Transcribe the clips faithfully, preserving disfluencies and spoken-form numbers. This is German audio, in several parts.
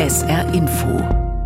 S R Info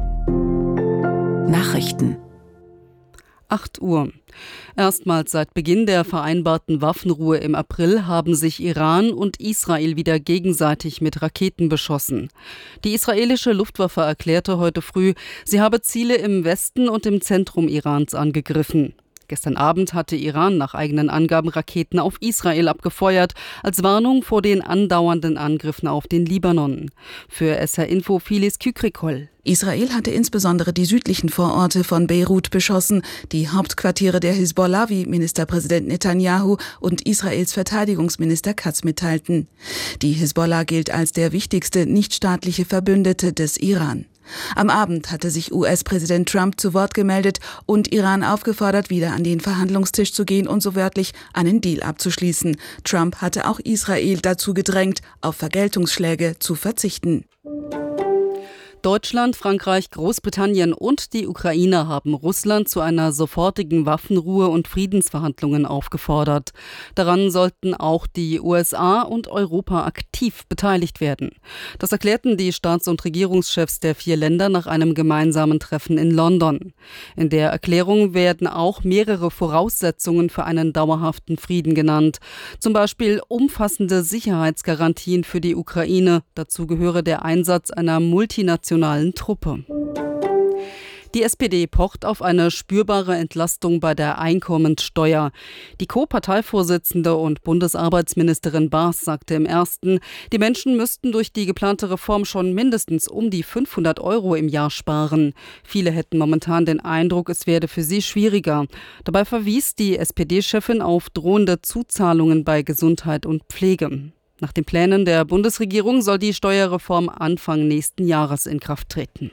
Nachrichten. acht Uhr. Erstmals seit Beginn der vereinbarten Waffenruhe im April haben sich Iran und Israel wieder gegenseitig mit Raketen beschossen. Die israelische Luftwaffe erklärte heute früh, sie habe Ziele im Westen und im Zentrum Irans angegriffen. Gestern Abend hatte Iran nach eigenen Angaben Raketen auf Israel abgefeuert, als Warnung vor den andauernden Angriffen auf den Libanon. Für S R Info Phyllis Kükrikol. Israel hatte insbesondere die südlichen Vororte von Beirut beschossen, die Hauptquartiere der Hisbollah, wie Ministerpräsident Netanyahu und Israels Verteidigungsminister Katz mitteilten. Die Hisbollah gilt als der wichtigste nichtstaatliche Verbündete des Iran. Am Abend hatte sich U S-Präsident Trump zu Wort gemeldet und Iran aufgefordert, wieder an den Verhandlungstisch zu gehen und so wörtlich einen Deal abzuschließen. Trump hatte auch Israel dazu gedrängt, auf Vergeltungsschläge zu verzichten. Deutschland, Frankreich, Großbritannien und die Ukraine haben Russland zu einer sofortigen Waffenruhe und Friedensverhandlungen aufgefordert. Daran sollten auch die U S A und Europa aktiv beteiligt werden. Das erklärten die Staats- und Regierungschefs der vier Länder nach einem gemeinsamen Treffen in London. In der Erklärung werden auch mehrere Voraussetzungen für einen dauerhaften Frieden genannt. Zum Beispiel umfassende Sicherheitsgarantien für die Ukraine. Dazu gehöre der Einsatz einer multinationalen Truppe. Die S P D pocht auf eine spürbare Entlastung bei der Einkommenssteuer. Die Co-Parteivorsitzende und Bundesarbeitsministerin Baas sagte im Ersten, die Menschen müssten durch die geplante Reform schon mindestens um die fünfhundert Euro im Jahr sparen. Viele hätten momentan den Eindruck, es werde für sie schwieriger. Dabei verwies die S P D-Chefin auf drohende Zuzahlungen bei Gesundheit und Pflege. Nach den Plänen der Bundesregierung soll die Steuerreform Anfang nächsten Jahres in Kraft treten.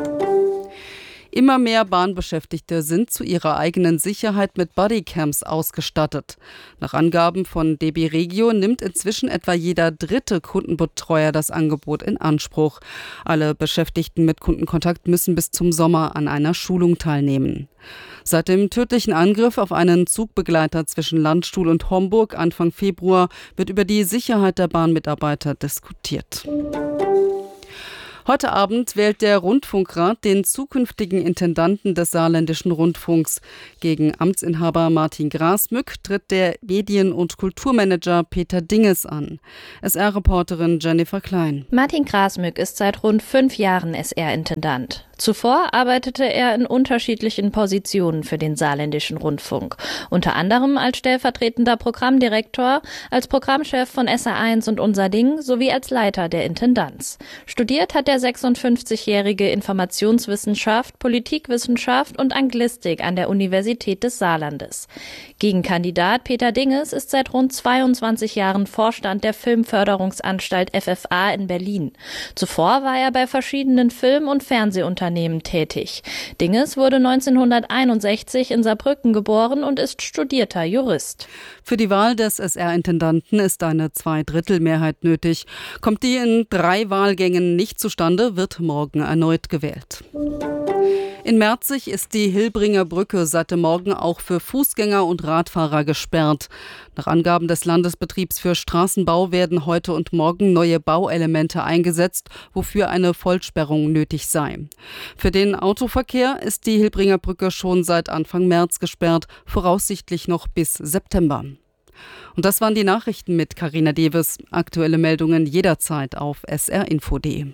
Immer mehr Bahnbeschäftigte sind zu ihrer eigenen Sicherheit mit Bodycams ausgestattet. Nach Angaben von D B Regio nimmt inzwischen etwa jeder dritte Kundenbetreuer das Angebot in Anspruch. Alle Beschäftigten mit Kundenkontakt müssen bis zum Sommer an einer Schulung teilnehmen. Seit dem tödlichen Angriff auf einen Zugbegleiter zwischen Landstuhl und Homburg Anfang Februar wird über die Sicherheit der Bahnmitarbeiter diskutiert. Heute Abend wählt der Rundfunkrat den zukünftigen Intendanten des Saarländischen Rundfunks. Gegen Amtsinhaber Martin Grasmück tritt der Medien- und Kulturmanager Peter Dinges an. S R-Reporterin Jennifer Klein. Martin Grasmück ist seit rund fünf Jahren S R-Intendant. Zuvor arbeitete er in unterschiedlichen Positionen für den Saarländischen Rundfunk. Unter anderem als stellvertretender Programmdirektor, als Programmchef von S R eins und Unser Ding sowie als Leiter der Intendanz. Studiert hat der sechsundfünfzigjährige Informationswissenschaft, Politikwissenschaft und Anglistik an der Universität des Saarlandes. Gegenkandidat Peter Dinges ist seit rund zweiundzwanzig Jahren Vorstand der Filmförderungsanstalt F F A in Berlin. Zuvor war er bei verschiedenen Film- und Fernsehunternehmen tätig. Dinges wurde neunzehnhunderteinundsechzig in Saarbrücken geboren und ist studierter Jurist. Für die Wahl des S R-Intendanten ist eine Zweidrittelmehrheit nötig. Kommt die in drei Wahlgängen nicht zustande, wird morgen erneut gewählt. In Merzig ist die Hilbringer Brücke seit dem Morgen auch für Fußgänger und Radfahrer gesperrt. Nach Angaben des Landesbetriebs für Straßenbau werden heute und morgen neue Bauelemente eingesetzt, wofür eine Vollsperrung nötig sei. Für den Autoverkehr ist die Hilbringer Brücke schon seit Anfang März gesperrt, voraussichtlich noch bis September. Und das waren die Nachrichten mit Carina Deves. Aktuelle Meldungen jederzeit auf s r info punkt d e.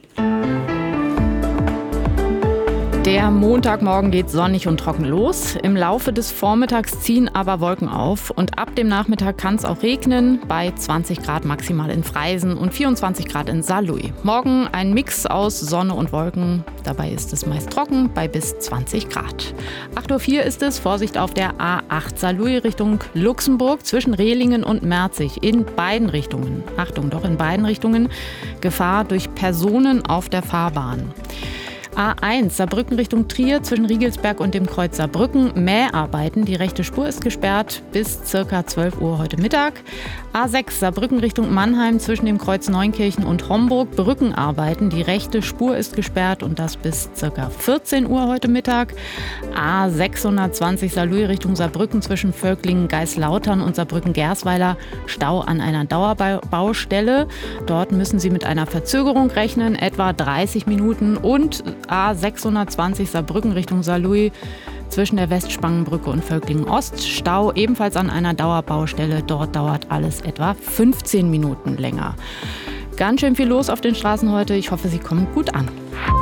Der Montagmorgen geht sonnig und trocken los. Im Laufe des Vormittags ziehen aber Wolken auf und ab dem Nachmittag kann es auch regnen, bei zwanzig Grad maximal in Freisen und vierundzwanzig Grad in Saarlouis. Morgen ein Mix aus Sonne und Wolken, dabei ist es meist trocken bei bis zwanzig Grad. acht Uhr vier ist es, Vorsicht auf der A acht Saarlouis Richtung Luxemburg zwischen Rehlingen und Merzig in beiden Richtungen. Achtung, doch in beiden Richtungen Gefahr durch Personen auf der Fahrbahn. A eins, Saarbrücken Richtung Trier zwischen Riegelsberg und dem Kreuz Saarbrücken. Mäharbeiten, die rechte Spur ist gesperrt bis ca. zwölf Uhr heute Mittag. A sechs, Saarbrücken Richtung Mannheim zwischen dem Kreuz Neunkirchen und Homburg. Brückenarbeiten, die rechte Spur ist gesperrt und das bis ca. vierzehn Uhr heute Mittag. A sechshundertzwanzig, Saarlouis Richtung Saarbrücken zwischen Völklingen, Geislautern und Saarbrücken-Gersweiler. Stau an einer Dauerbaustelle. Dort müssen Sie mit einer Verzögerung rechnen, etwa dreißig Minuten. Und A sechshundertzwanzig Saarbrücken Richtung Saarlouis zwischen der Westspangenbrücke und Völklingen Ost. Stau ebenfalls an einer Dauerbaustelle. Dort dauert alles etwa fünfzehn Minuten länger. Ganz schön viel los auf den Straßen heute. Ich hoffe, Sie kommen gut an.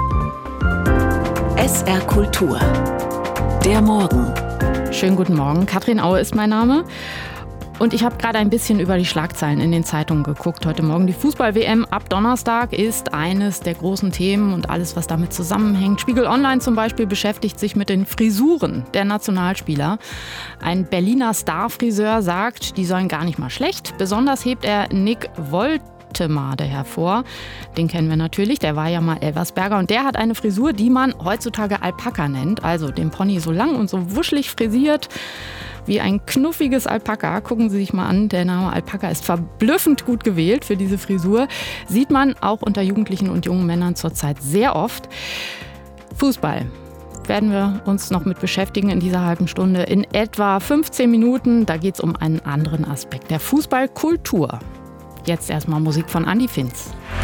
S R Kultur. Der Morgen. Schönen guten Morgen. Katrin Aue ist mein Name. Und ich habe gerade ein bisschen über die Schlagzeilen in den Zeitungen geguckt heute Morgen. Die Fußball-W M ab Donnerstag ist eines der großen Themen und alles, was damit zusammenhängt. Spiegel Online zum Beispiel beschäftigt sich mit den Frisuren der Nationalspieler. Ein Berliner Starfriseur sagt, die seien gar nicht mal schlecht. Besonders hebt er Nick Woltemade hervor. Den kennen wir natürlich, der war ja mal Elversberger. Und der hat eine Frisur, die man heutzutage Alpaka nennt. Also den Pony so lang und so wuschelig frisiert wie ein knuffiges Alpaka. Gucken Sie sich mal an, der Name Alpaka ist verblüffend gut gewählt für diese Frisur. Sieht man auch unter Jugendlichen und jungen Männern zurzeit sehr oft. Fußball werden wir uns noch mit beschäftigen in dieser halben Stunde. In etwa fünfzehn Minuten, da geht es um einen anderen Aspekt der Fußballkultur. Jetzt erstmal Musik von Andi Finz.